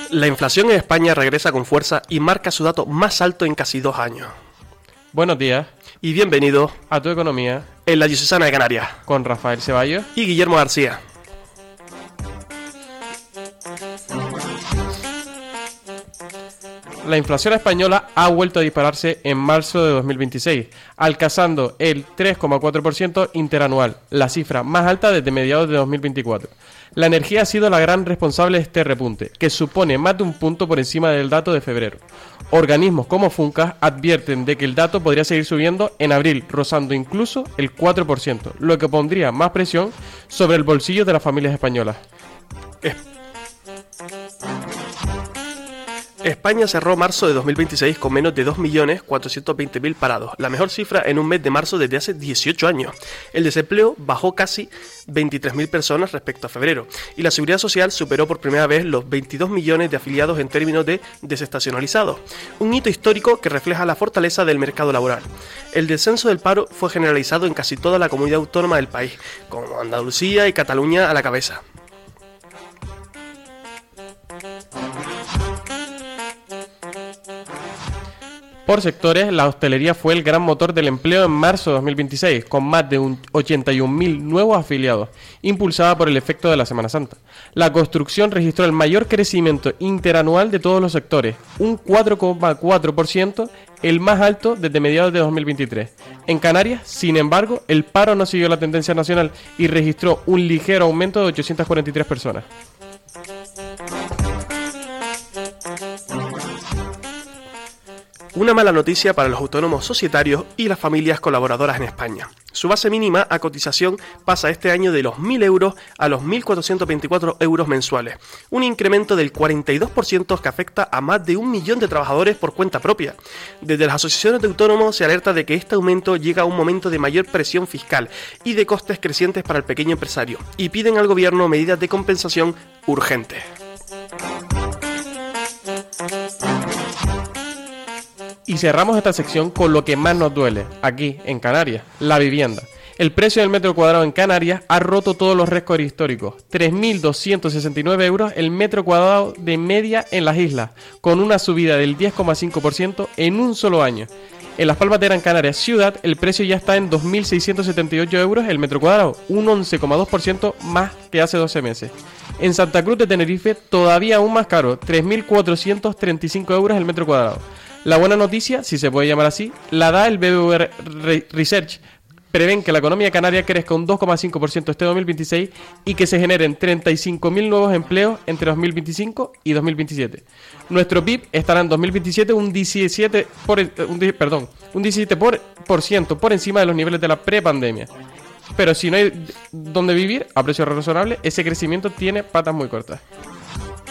La inflación en España regresa con fuerza y marca su dato más alto en casi 2 años. Buenos días Y bienvenido a Tu Economía en la Diocesana de Canarias con Rafael Ceballos y Guillermo García. La inflación española ha vuelto a dispararse en marzo de 2026, alcanzando el 3,4% interanual, la cifra más alta desde mediados de 2024. La energía ha sido la gran responsable de este repunte, que supone más de un punto por encima del dato de febrero. Organismos como Funcas advierten de que el dato podría seguir subiendo en abril, rozando incluso el 4%, lo que pondría más presión sobre el bolsillo de las familias españolas. España cerró marzo de 2026 con menos de 2.420.000 parados, la mejor cifra en un mes de marzo desde hace 18 años. El desempleo bajó casi 23.000 personas respecto a febrero, y la Seguridad Social superó por primera vez los 22 millones de afiliados en términos de desestacionalizados, un hito histórico que refleja la fortaleza del mercado laboral. El descenso del paro fue generalizado en casi toda la comunidad autónoma del país, con Andalucía y Cataluña a la cabeza. Por sectores, la hostelería fue el gran motor del empleo en marzo de 2026, con más de 81.000 nuevos afiliados, impulsada por el efecto de la Semana Santa. La construcción registró el mayor crecimiento interanual de todos los sectores, un 4,4%, el más alto desde mediados de 2023. En Canarias, sin embargo, el paro no siguió la tendencia nacional y registró un ligero aumento de 843 personas. Una mala noticia para los autónomos societarios y las familias colaboradoras en España. Su base mínima a cotización pasa este año de los 1.000 euros a los 1.424 euros mensuales, un incremento del 42% que afecta a más de 1 millón de trabajadores por cuenta propia. Desde las asociaciones de autónomos se alerta de que este aumento llega a un momento de mayor presión fiscal y de costes crecientes para el pequeño empresario, y piden al gobierno medidas de compensación urgentes. Y cerramos esta sección con lo que más nos duele, aquí, en Canarias, la vivienda. El precio del metro cuadrado en Canarias ha roto todos los récords históricos. 3.269 euros el metro cuadrado de media en las islas, con una subida del 10,5% en un solo año. En Las Palmas de Gran Canaria ciudad, el precio ya está en 2.678 euros el metro cuadrado, un 11,2% más que hace 12 meses. En Santa Cruz de Tenerife, todavía aún más caro, 3.435 euros el metro cuadrado. La buena noticia, si se puede llamar así, la da el BBVA Research. Prevén que la economía canaria crezca un 2,5% este 2026 y que se generen 35.000 nuevos empleos entre 2025 y 2027. Nuestro PIB estará en 2027 un 17% por encima de los niveles de la prepandemia. Pero si no hay donde vivir a precio razonable, ese crecimiento tiene patas muy cortas.